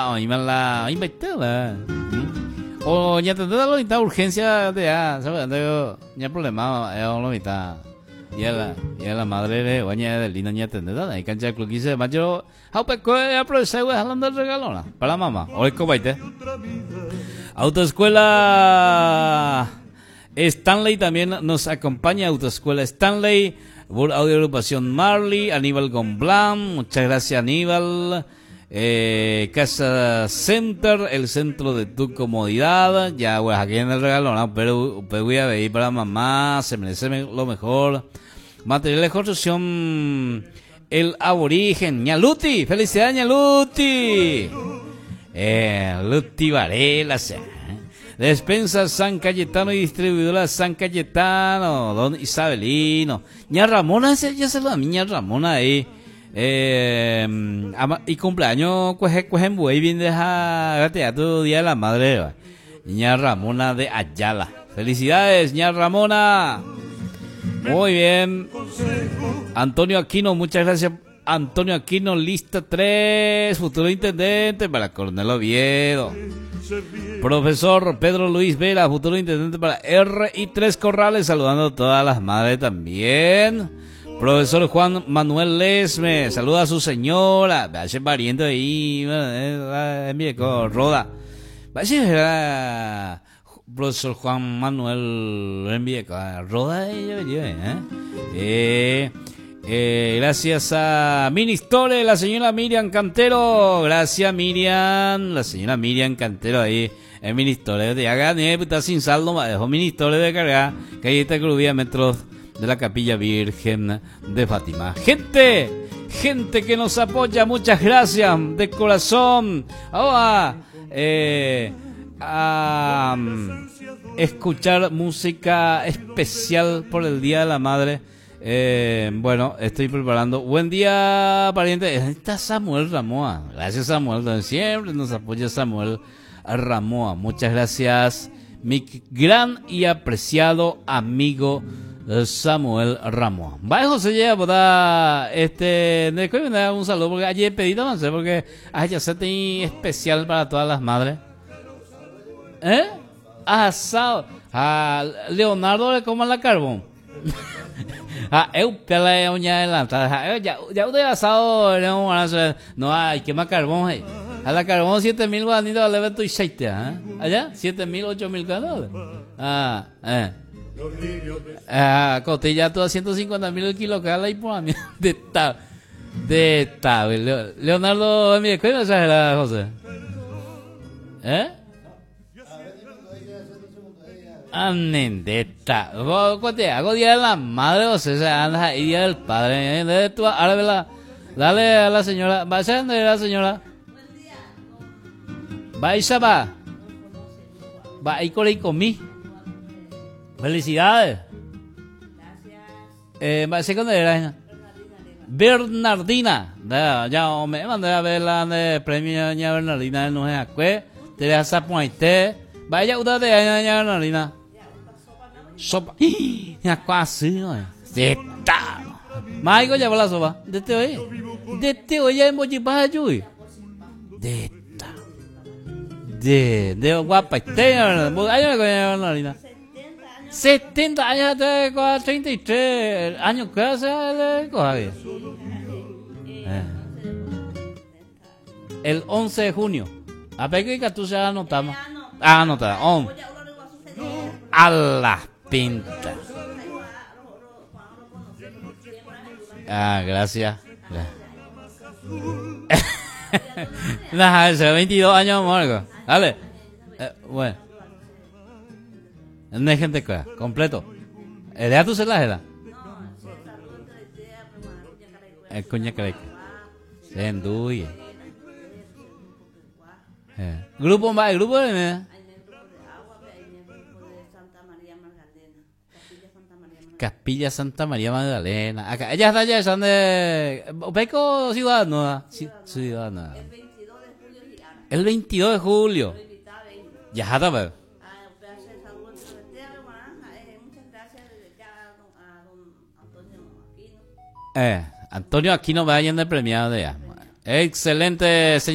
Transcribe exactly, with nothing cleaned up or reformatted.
Ay, me la inventé, la. O ya te da la urgencia de ya, ¿sabes? No hay problema, es lo mitad. Y la, y la madre de Oña de Lina ya te da, hay cancha de cluquice, macho. How pe co aprovechar güey hablando de regalona para la mamá. Hoy cobaite. Autoescuela Stanley también nos acompaña. Autoescuela Stanley, World Audio Agrupación Marley, Aníbal Gomblán, muchas gracias Aníbal. Eh, Casa Center, el centro de tu comodidad. Ya, güey, aquí en el regalo, ¿no? Pero, pero voy a ver para mamá, se merece lo mejor. Material de construcción, el aborigen, Ñaluti, felicidades Ñaluti. Eh, Luti Varela, Despensa San Cayetano y distribuidora San Cayetano, don Isabelino. Ña Ramona, ya se lo da mi Ña Ramona ahí. Eh, y cumpleaños, pues, pues, en Buey, bien deja, tu día de la madre, Ña Ramona de Ayala. Felicidades, Ña Ramona. Muy bien. Antonio Aquino, muchas gracias. Antonio Aquino, lista tres, futuro intendente para Coronel Oviedo. Profesor Pedro Luis Vera, futuro intendente para R y tres Corrales, saludando a todas las madres también. Profesor Juan Manuel Lesme, saluda a su señora, vaya pariente ahí, eh, mire, Roda. Vaya, profesor Juan Manuel envíe Roda, eh, eh, eh, gracias a Ministore, la señora Miriam Cantero, gracias Miriam, la señora Miriam Cantero ahí, el Ministore de Agané, está sin saldo, me dejó Ministore de cargar, que ahí está crujía metros de la Capilla Virgen de Fátima. Gente, gente que nos apoya, muchas gracias de corazón. Ahora, eh, a um, escuchar música especial por el Día de la Madre. Eh, bueno, estoy preparando. Buen día, pariente. Está Samuel Ramoa. Gracias, Samuel. Siempre nos apoya Samuel Ramoa. Muchas gracias, mi gran y apreciado amigo Samuel Ramos. Vaya José ya para este un saludo porque ayer pedí no sé porque hay ya se especial para todas las madres. ¿Eh? Asado. A Leonardo le coma la carbón. Ah, eu pela uña adelantada. Ya ya de asado no hay que más carbón. Hey. A la carbón siete mil guanitos le veto y seite, ¿eh? Allá siete mil, ocho mil dólares. Ah, eh. Ah, costilla toda ciento cincuenta mil el kilo cada y por mí de tab de tab Leonardo mire ¿qué me exagera José? ¿Eh? Amen de tab ¿cuánto hago día de la madre o sea anda ahí día del padre de tu ahora vela dale a la señora va a ser donde la señora va a irse va va a ir con el comí. Felicidades. Gracias. Eh, ¿sí cuándo era? Bernardina. Bernardina. Ya, me mandé a ver la de premio doña Bernardina no es acue. Te dejas a ponerte. Vaya usted de doña Bernardina. Sopa. Ya casi, ¿no? De ta. Maigo ya va la sopa. De te hoy. De te hoy ya en Bochipa Yuy. De ta. De de guapa. Te hay una doña Bernardina. setenta años, treinta y tres años, ¿qué hace el cojavi? Eh. El once de junio. A ver que tú se anotamos. Ah, anotada. On. A la pinta. Ah, gracias. Nah, ese veintidós años, Marco. Dale. Eh, bueno. No hay gente que completo. ¿Edad tu celajera? El cuña careca. Se enduye. Grupo más, grupo de Capilla Santa María Magdalena. Acá, ella está allá, son de Beco Ciudadano. Ciudadano. El veintidós de julio. Ya está, pero. Eh, Antonio Aquino va yendo el premiado de ella. Excelente, señor.